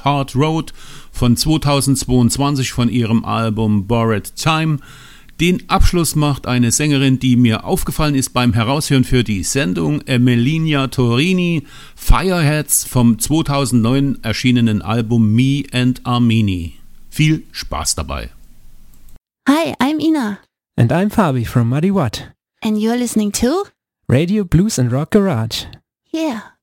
Hard Hard Road von 2022 von ihrem Album Borrowed Time. Den Abschluss macht eine Sängerin, die mir aufgefallen ist beim Heraushören für die Sendung, Emiliana Torini, Fireheads vom 2009 erschienenen Album Me and Armini. Viel Spaß dabei. Hi, I'm Ina. And I'm Fabi from Muddy Watt. And you're listening to Radio Blues and Rock Garage. Yeah.